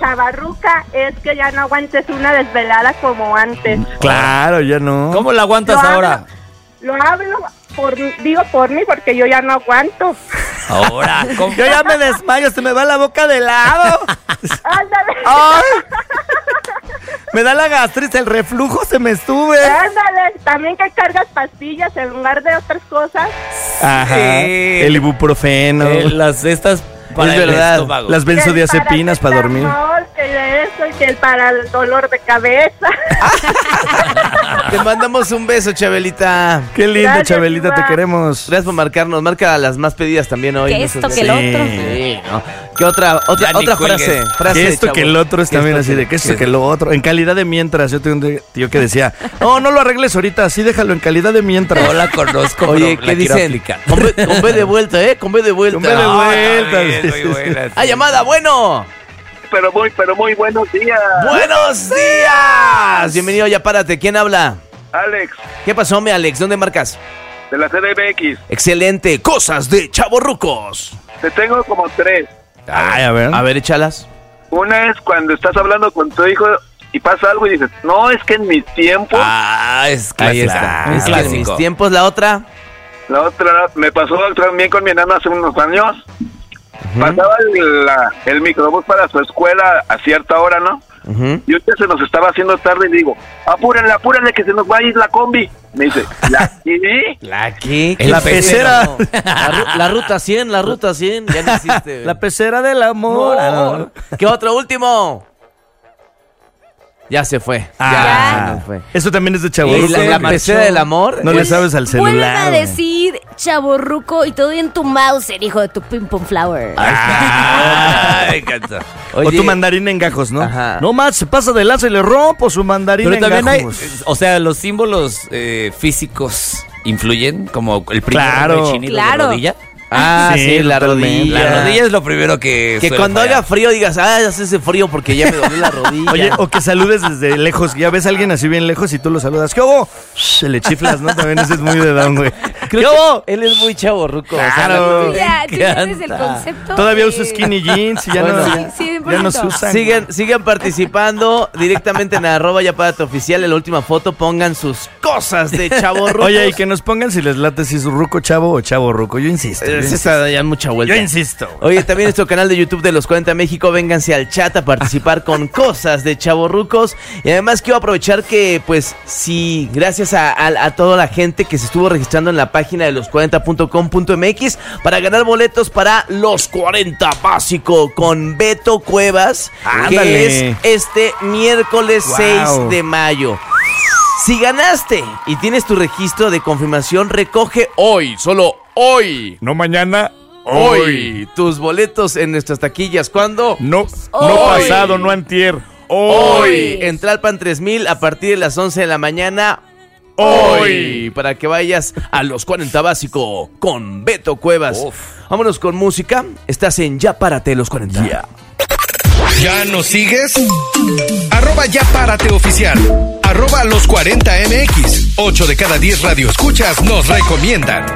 chavarruca es que ya no aguantes una desvelada como antes. Claro, ya no. ¿Cómo la aguantas ahora? Lo hablo digo por mí porque yo ya no aguanto. Ahora, Yo ya me desmayo, se me va la boca de lado. Ándale. Ay, me da la gastritis, el reflujo se me sube. Ándale, también que cargas pastillas en lugar de otras cosas. Ajá, Sí. el ibuprofeno. estas para Es el verdad. estómago. Las benzodiazepinas para dormir. Que de eso y que para el dolor de cabeza. Te mandamos un beso, Chabelita. Qué lindo, Gracias, Chabelita, te Iván. queremos. Gracias por marcarnos. Marca las más pedidas también hoy. Que no esto, seas- que el otro. Sí, ¿no? ¿Qué otra Ya ni frase? cuelgues. Que esto, chavo? que el otro es ¿Qué también esto, así de que esto, que lo otro. En calidad de mientras. Yo tengo un tío que decía, no lo arregles ahorita, así déjalo en calidad de mientras. No la conozco, Oye, pero ¿qué la quiero dicen? aplicar. Con B de vuelta, ¿eh? Con B de vuelta. Con B de Ah, vuelta. Está bien, muy buena. ¡Ah, llamada! ¡Bueno! Pero muy buenos días. ¡Buenos días! Bienvenido, ya párate. ¿Quién habla? Alex, ¿Qué pasó, mi Alex? ¿Dónde marcas? de la CDMX. Excelente. Cosas de chavorrucos. Te tengo como 3. Ay, a ver. A ver, échalas. Una es cuando estás hablando con tu hijo y pasa algo y dices, no, es que en mis tiempos. Ah, es Ahí clásico. está. Es Es que en mis clásico. tiempos, la otra. La otra me pasó también con mi enana hace unos años. Pasaba el microbús para su escuela a cierta hora, ¿no? Ujú. Y un día se nos estaba haciendo tarde y digo, apúrenle que se nos va a ir la combi. Me dice, ¿la qué? ¿La qué? El La pecera. La ruta 100, la ruta 100. Ya no existe. La pecera del amor. Ah, no. ¿Qué otro último? Ya se fue. Ah. Ya se nos fue. Eso también es de ¿Y chavorruco. la pecera del amor? No le sabes al Vuelve celular. a güey. decir chaborruco y todo en tu mouse, el hijo de tu ping pong flower. Ah, me encanta. O Oye, tu mandarín en gajos, ¿no? Ajá. No más, se pasa de lanza y le rompo su mandarín Pero en también hay, gajos. o sea, los símbolos físicos influyen, como el primero Claro. del chinito Claro. de rodilla. Ah, Sí, sí, la totalmente. rodilla. La rodilla es lo primero que Que suele cuando fallar. haga frío digas, hace ese frío porque ya me dolió la rodilla. Oye, o que saludes desde lejos. Ya ves a alguien así bien lejos y tú lo saludas. ¿Qué hubo? Se le chiflas, ¿no? También ese es muy de down, güey. ¿Qué hubo? él es muy chavorruco. Claro. Ya, ¿sí entiendes el encanta. concepto? Todavía uso skinny jeans y ya, Bueno, no, sí, sí, ya no se 100%. usan. Sigan participando directamente en @yapárate_oficial. En la última foto pongan sus cosas de chavorruco. Oye, y que nos pongan si les late si es ruco chavo o chavo ruco. Yo insisto. Está ya mucha vuelta. Yo insisto. Oye, también nuestro canal de YouTube de Los 40 México, vénganse al chat a participar con cosas de chavorrucos. Y además quiero aprovechar que, pues, sí, gracias a toda la gente que se estuvo registrando en la página de los40.com.mx para ganar boletos para Los 40 Básico con Beto Cuevas, Ándale. que es este miércoles Wow. 6 de mayo. Si ganaste y tienes tu registro de confirmación, recoge hoy, solo hoy. No mañana, Hoy, tus boletos en nuestras taquillas. ¿Cuándo? No, Hoy. no pasado, no antier. Hoy. En Tlalpan 3000 a partir de las 11 de la mañana. Hoy. Para que vayas a Los 40 Básico con Beto Cuevas. Uf. Vámonos con música. Estás en Ya Párate Los 40. ¿Ya nos sigues? @ya párate oficial. @los 40 MX. 8 de cada 10 radioescuchas nos recomiendan.